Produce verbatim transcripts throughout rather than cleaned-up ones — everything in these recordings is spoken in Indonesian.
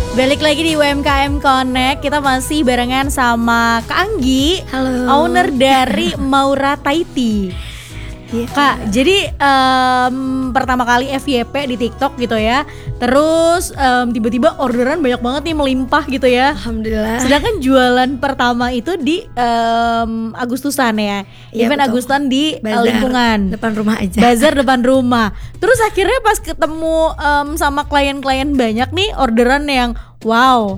Balik lagi di U M K M Connect. Kita masih barengan sama Kak Anggi, halo, owner dari Maura Thai Tea. Yeah. Kak, jadi um, pertama kali F Y P di TikTok gitu ya. Terus um, tiba-tiba orderan banyak banget nih, melimpah gitu ya. Alhamdulillah. Sedangkan jualan pertama itu di um, Agustusan ya. Iya, Event betul. Agustan di Bazar, lingkungan depan rumah aja. Bazar depan rumah. Terus akhirnya pas ketemu um, sama klien-klien banyak nih, orderan yang wow.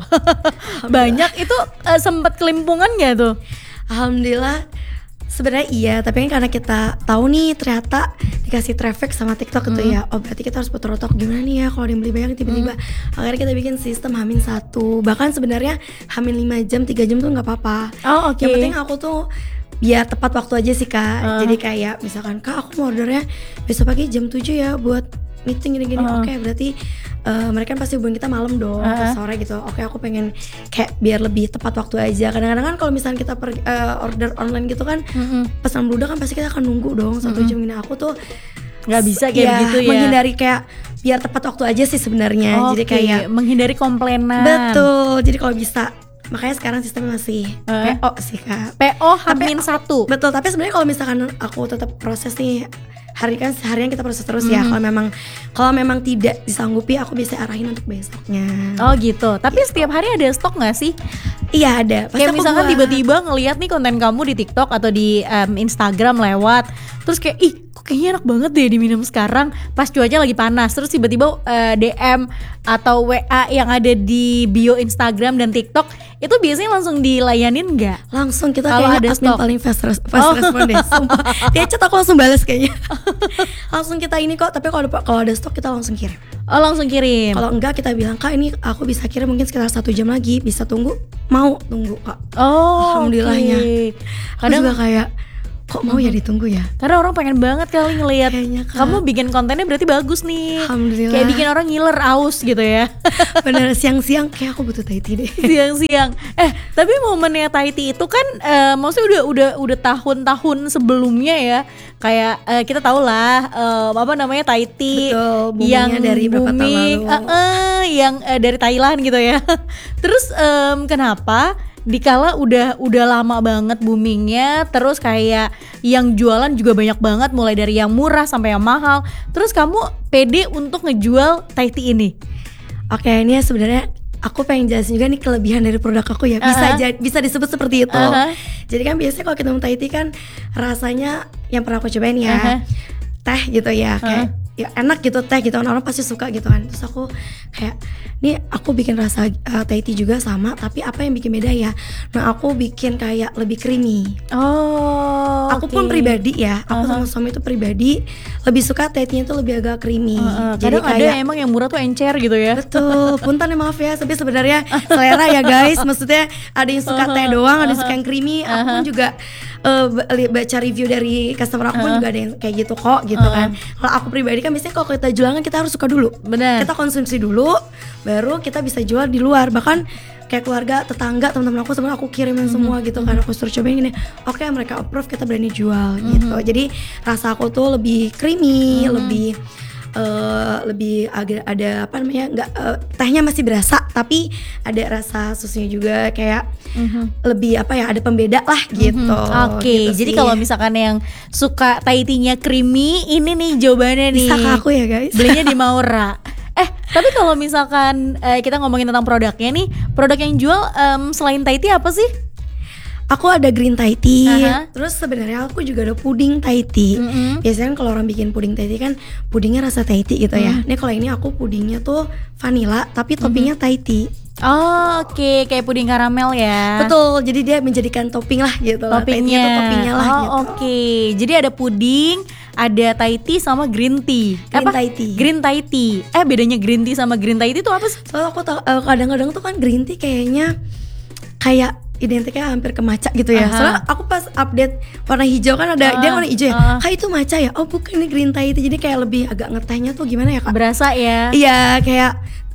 Banyak itu uh, sempat kelimpungan gak tuh? Alhamdulillah. Sebenarnya iya, tapi kan karena kita tahu nih ternyata dikasih traffic sama TikTok itu Hmm. ya. Oh berarti kita harus putar otak gimana nih ya kalau ada yang beli banyak tiba-tiba. Hmm. Akhirnya kita bikin sistem Hamin satu. Bahkan sebenarnya Hamin lima jam, tiga jam tuh nggak apa-apa. Oh oke. Yang penting aku tuh biar tepat waktu aja sih kak. Uh. Jadi kayak misalkan kak aku mau ordernya besok pagi jam tujuh ya buat meeting gini-gini. Uh. Oke berarti uh, mereka kan pasti hubungin kita malam dong, Uh. atau sore gitu. Oke aku pengen kayak biar lebih tepat waktu aja. Kadang-kadang kan kalau misalnya kita per, uh, order online gitu kan, Mm-mm. pesan bludak kan pasti kita akan nunggu dong satu Mm-mm. jam ini. Aku tuh Nggak bisa kayak ya, gitu ya. menghindari kayak biar tepat waktu aja sih sebenarnya. Oke, Jadi kayak menghindari komplainan. betul. Jadi kalau bisa, makanya sekarang sistemnya masih Uh. P O sih kak. P O Hamin satu. Betul, tapi sebenarnya kalau misalkan aku tetap proses nih hari kan harian kita proses terus ya. Mhm. Kalau memang kalau memang tidak disanggupi, aku bisa arahin untuk besoknya. Oh gitu. Tapi setiap hari ada stok nggak sih? Iya ada. Pasti Kayak aku misalkan buat. tiba-tiba ngelihat nih konten kamu di TikTok atau di um, Instagram lewat, terus kayak ih kok kayaknya enak banget deh diminum sekarang pas cuaca lagi panas. Terus tiba-tiba uh, D M atau W A yang ada di bio Instagram dan TikTok itu biasanya langsung dilayanin nggak? Langsung kita Kalau kayaknya ada admin stok. paling fast, res- fast Oh. respon deh. Sumpah. Dia chat aku langsung balas kayaknya. Langsung kita ini kok. Tapi kalau ada, kalau ada stok kita langsung kirim. Oh langsung kirim. Kalau enggak kita bilang kak ini aku bisa kirim mungkin sekitar satu jam lagi. Bisa tunggu? Mau tunggu kak. Oh, Alhamdulillahnya. oke. Aku Kadang juga kayak kok mau ya ditunggu ya. karena orang pengen banget kali ngelihat Kayaknya, Kak. kamu bikin kontennya berarti bagus nih. Alhamdulillah. Kayak bikin orang ngiler aus gitu ya. Bener siang-siang kayak aku butuh Thai tea deh. Siang-siang. Eh, tapi momennya Thai Tea itu kan eh, maksudnya udah udah udah tahun-tahun sebelumnya ya. Kayak eh, kita tahu lah eh, apa namanya Thai Tea Betul, boomingnya dari beberapa tahun booming, lalu. eh, eh, yang eh, dari Thailand gitu ya. Terus em, kenapa dikala udah udah lama banget boomingnya, terus kayak yang jualan juga banyak banget, mulai dari yang murah sampai yang mahal. Terus kamu pede untuk ngejual Thai Tea ini? Oke ini ya sebenarnya aku pengen jelasin juga nih kelebihan dari produk aku ya. Bisa Uh-huh. ja- bisa disebut seperti itu. Uh-huh. Jadi kan biasanya kalau kita minum Thai tea kan rasanya yang pernah aku cobain ya Uh-huh. teh gitu ya kayak ya enak gitu teh gitu, orang pasti suka gitu kan. Terus aku kayak nih aku bikin rasa uh, Thai tea juga sama, tapi apa yang bikin beda ya? Nah aku bikin kayak lebih creamy. Oh, Aku pun oke. pribadi ya, aku Uh-huh. sama suami itu pribadi lebih suka Thai tea-nya tuh lebih agak creamy. Uh-uh. Jadi Kadang ada kayak emang yang murah tuh encer gitu ya. betul, punten ya maaf ya, tapi sebenarnya selera ya guys. Maksudnya ada yang suka teh doang, ada yang suka yang creamy. Aku pun juga uh, ba- baca review dari customer aku pun juga ada yang kayak gitu kok gitu kan. Kalau aku pribadi kan biasanya kalau kita jualan kan kita harus suka dulu. Benar. Kita konsumsi dulu, baru kita bisa jual di luar. Bahkan kayak keluarga, tetangga, teman-teman aku sebenarnya aku kirimin semua gitu kan. Aku suruh cobain gini. Oke, mereka approve, kita berani jual gitu. Jadi rasa aku tuh lebih creamy, lebih Uh, lebih agak ada apa namanya nggak uh, tehnya masih berasa tapi ada rasa susunya juga kayak lebih apa ya ada pembeda lah gitu. Oke, gitu jadi sih. kalau misalkan yang suka Thai Tea-nya creamy, ini nih jawabannya nih. bisa ke aku ya guys. Belinya di Maura. Eh, tapi kalau misalkan eh, kita ngomongin tentang produknya nih, produk yang jual em, selain Thai Tea apa sih? Aku ada green Thai tea, Aha. terus sebenarnya aku juga ada puding Thai tea. Mm-mm. Biasanya kan kalau orang bikin puding Thai tea kan pudingnya rasa Thai tea gitu ya. Ini kalau ini aku pudingnya tuh vanilla tapi toppingnya Thai tea. Oh, oke, kayak puding karamel ya. Betul, jadi dia menjadikan topping lah gitu lah. Thai tea Toppingnya. tuh toppingnya lah oh, gitu. oke. Jadi ada puding, ada Thai Tea sama green tea. Green Thai tea. Green Thai tea. Eh, bedanya green tea sama green Thai tea itu apa sih? Soalnya aku tau, eh, kadang-kadang tuh kan green tea kayaknya kayak identiknya hampir ke matcha gitu ya. Aha. Soalnya aku pas update warna hijau kan ada Ah, dia warna hijau ya. ah. Kak itu matcha ya? Oh bukan, ini green Thai itu. Jadi kayak lebih agak ngetehnya tuh gimana ya kak? Berasa ya. Iya kayak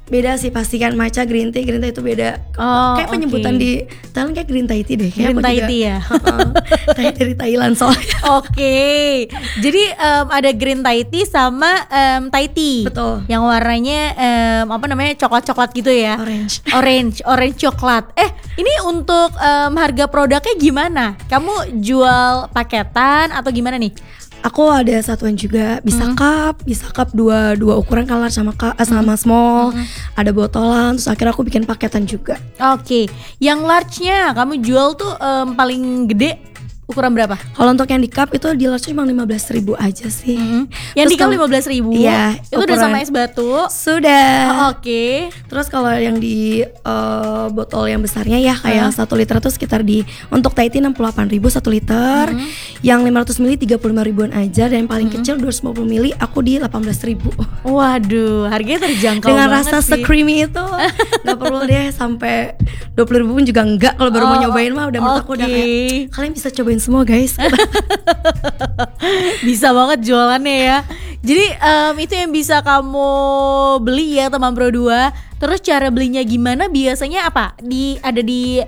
Beda sih pasti kan, matcha green tea, green tea itu beda. Oh, kayak penyebutan oke. di Thailand kayak green Thai tea deh. Kayak Green aku Thai juga- tea ya? Heeh. Thai dari Thailand soalnya. Oke, jadi em, ada green Thai tea sama em, Thai tea. Betul. Yang warnanya em, apa namanya coklat-coklat gitu ya? Orange. Orange, orange coklat. Eh, ini untuk em, harga produknya gimana? Kamu jual paketan atau gimana nih? Aku ada satuan juga, bisa cup, bisa cup dua dua ukuran color sama cup, sama small, ada botolan, terus akhirnya aku bikin paketan juga. Oke, yang large-nya kamu jual tuh em, paling gede ukuran berapa? Kalau untuk yang di cup itu di large cuma lima belas ribu aja sih. Yang Terus di kamu kalau- lima belas ribu. Iya, Itu udah ukuran- sama es batu. Sudah. Oh, Oke. Terus kalau yang di eh, botol yang besarnya ya kayak satu liter tuh sekitar di untuk Thai tea enam puluh delapan ribu satu liter, yang lima ratus mili tiga puluh lima ribuan aja, dan yang paling kecil dua ratus lima puluh mili aku di delapan belas ribu. Waduh, harganya terjangkau Dengan banget rasa sih. se-creamy itu nggak perlu deh sampai dua puluh ribu pun juga enggak. Kalau baru mau Oh, nyobain mah udah menurut aku udah oke. kayak kalian bisa cobain semua guys. Bisa banget jualannya ya. Jadi em, itu yang bisa kamu beli ya teman Pro dua. Terus cara belinya gimana? Biasanya apa? Di ada di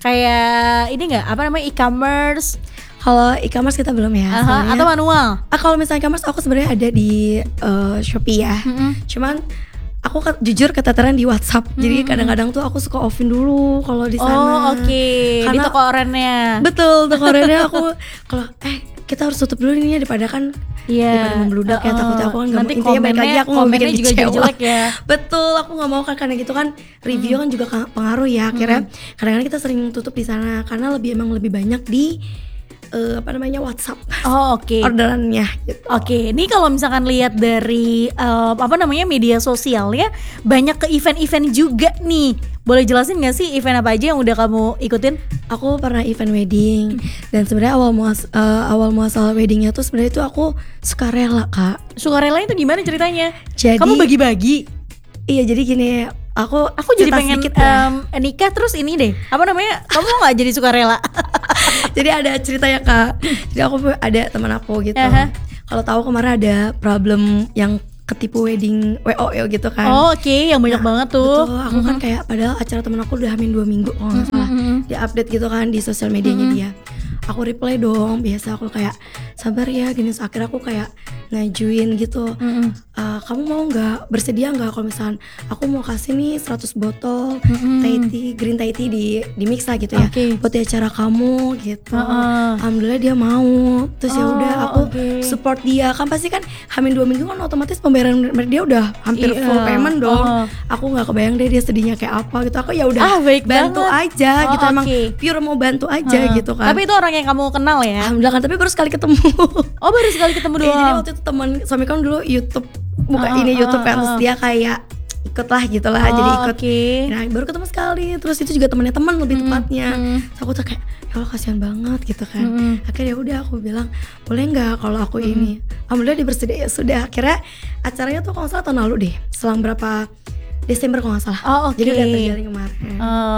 kayak ini nggak? Apa namanya e-commerce? Kalau e-commerce kita belum ya. Aha, soalnya- atau manual? Ah, kalau misalnya e-commerce aku sebenarnya ada di eh, Shopee ya. Cuman aku ke- jujur keteteran di WhatsApp. Jadi kadang-kadang tuh aku suka offin dulu kalau di sana. Oh oke, di Karena- toko orennya. Betul, toko oranye aku kalau eh kita harus tutup dulu nih daripada kan Iya. daripada membludak ya, Uh-uh. takutnya aku kan nggak Nanti mau, intinya balik lagi komennya- aku nggak mau bikin komennya juga jadi kecewa. jelek ya. Betul, aku nggak mau kan karena gitu kan review kan juga ka- pengaruh ya. Akhirnya kadang-kadang kita sering tutup di sana karena lebih emang lebih banyak di eh, apa namanya WhatsApp Oh oke. orderannya gitu. Oke, ini kalau misalkan lihat dari eh, apa namanya media sosial ya, banyak ke event-event juga nih. Boleh jelasin nggak sih event apa aja yang udah kamu ikutin? Aku pernah event wedding dan sebenarnya awal muas eh, awal muasal weddingnya tuh sebenarnya itu aku sukarela kak. Sukarela itu gimana ceritanya? Jadi- Kamu bagi-bagi. Iya jadi gini aku Aku jadi cerita pengen sedikit ya. em, nikah terus ini deh. Apa namanya? Kamu mau nggak jadi sukarela? Jadi ada ceritanya kak. Jadi aku ada teman aku gitu. Aha. Kalau tahu kemarin ada problem yang ketipu wedding W O E gitu kan. Oh, oke, yang banyak banget tuh. Betul, aku kan kayak padahal acara temen aku udah hamin dua minggu kalau nggak salah. Dia update gitu kan di sosial medianya dia. Aku reply dong, biasa aku kayak sabar ya gini. So, akhirnya aku kayak ngajuin gitu. "Eh, kamu mau nggak bersedia nggak kalau misalkan aku mau kasih nih seratus botol Thai tea, green Thai tea di di mix lah gitu ya. Oke. Buat di acara kamu gitu. Heeh. Alhamdulillah dia mau. Terus ya Oh, udah aku oke. support dia. Kan pasti kan hamin dua minggu kan otomatis pembayaran dia udah hampir Iya. full payment dong. Oh. Aku nggak kebayang deh dia sedihnya kayak apa gitu. Aku ya udah Ah, baik bantu banget. aja Oh, gitu, emang oke. pure mau bantu aja Heeh. gitu kan. Tapi itu orang yang kamu kenal ya? Alhamdulillah kan, tapi baru sekali ketemu. Oh, baru sekali ketemu Iya, jadi doang. waktu itu teman suami kan dulu YouTube buka Ah, ini ah, YouTube kan, ah, terus ah. dia kayak ikut lah gitu lah, Oh, jadi ikut. oke. Nah baru ketemu sekali, terus itu juga temannya teman lebih tepatnya. mm. Terus aku tuh kayak ya Allah kasihan banget gitu kan. Mm. Akhirnya ya udah aku bilang boleh nggak kalau aku ini. Alhamdulillah dia bersedia, ya sudah. Akhirnya acaranya tuh kalau nggak salah tahun lalu deh, selang berapa Desember kalau nggak salah. Oh, oke. Jadi udah terjalin kemarin.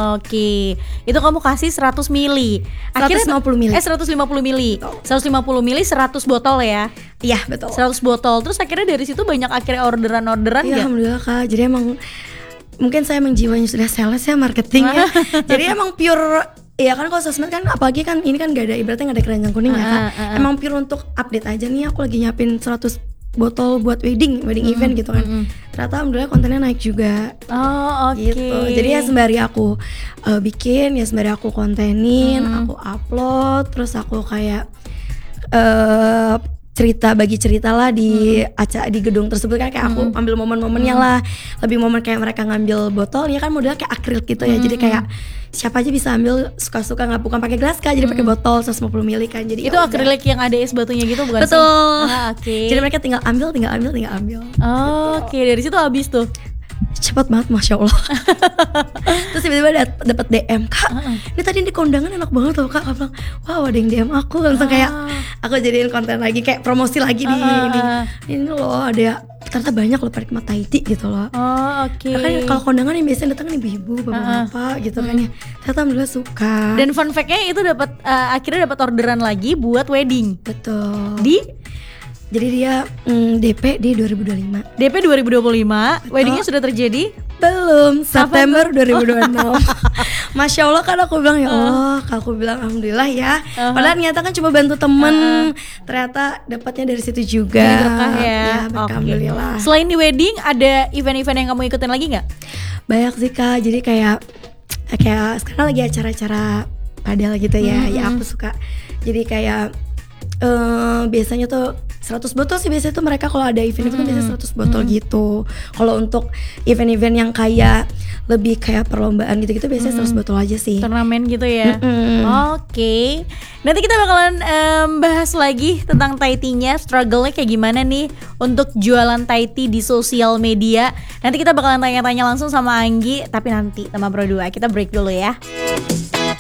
Oke, itu kamu kasih seratus mili. seratus lima puluh mili. Eh seratus lima puluh mili. Betul. seratus lima puluh mili seratus botol ya. Iya betul. seratus botol. Terus akhirnya dari situ banyak akhirnya orderan-orderan Iya ya. alhamdulillah kak. Jadi emang mungkin saya emang jiwanya sudah sales ya, marketing ya. Jadi emang pure. Iya kan kalau sosmed kan apalagi kan ini kan gak ada ibaratnya gak ada keranjang kuning ya kak. Ah, ah, ah. Emang pure untuk update aja nih aku lagi nyiapin seratus botol buat wedding, wedding event gitu kan. Ternyata alhamdulillah kontennya naik juga. Oh, oke. Gitu. Jadi ya sembari aku uh, bikin, ya sembari aku kontenin, aku upload, terus aku kayak uh, cerita bagi cerita lah di acara di gedung tersebut kan, kayak aku ambil momen-momennya lah, lebih momen kayak mereka ngambil botolnya kan modelnya kayak akrilik gitu ya, jadi kayak siapa aja bisa ambil suka-suka, nggak bukan pakai gelas kak, jadi pakai botol seratus lima puluh mili kan, jadi Itu ya udah. akrilik yang ada es batunya gitu bukan sih? Betul. Ah, oke. Jadi mereka tinggal ambil, tinggal ambil, tinggal ambil. Oh, oke, dari situ habis tuh. Cepat banget masya Allah. Terus tiba-tiba dat- dapat D M, kak ini tadi di kondangan enak banget loh kak. Aku bilang wow ada yang D M aku, langsung kayak aku jadiin konten lagi kayak promosi lagi di Ah, ini ah. ini loh, ada ternyata banyak loh penikmat Thai tea gitu loh. Oh, oke. Nah, kan kalau kondangan yang biasanya datang kan ibu-ibu, bapak-bapak gitu kan ya, ternyata alhamdulillah suka. Dan fun fact-nya itu dapat eh, akhirnya dapat orderan lagi buat wedding betul di Jadi dia mm, D P di dua ribu dua puluh lima. D P dua ribu dua puluh lima, weddingnya sudah terjadi? Belum, September dua ribu dua puluh enam. Masya Allah kan aku bilang ya Allah, uh. aku bilang alhamdulillah ya. Uh-huh. Padahal ternyata kan cuma bantu temen, uh-huh. ternyata dapatnya dari situ juga. Berkah ya. Ya, okay. alhamdulillah. Selain di wedding, ada event-event yang kamu ikutin lagi nggak? Banyak sih Kak, jadi kayak kayak sekarang lagi acara-acara padel gitu ya. Mm-hmm. Ya aku suka. Jadi kayak uh, biasanya tuh seratus botol sih biasanya tuh mereka kalau ada event itu kan biasanya seratus botol hmm. gitu. Kalau untuk event-event yang kayak lebih kayak perlombaan gitu-gitu biasanya hmm. seratus botol aja sih. Turnamen gitu ya. Hmm. Oke. Okay. Nanti kita bakalan um, bahas lagi tentang Thai Tea-nya, struggle-nya kayak gimana nih untuk jualan Thai Tea di sosial media. Nanti kita bakalan tanya-tanya langsung sama Anggi, tapi nanti sama Bro dua. Kita break dulu ya.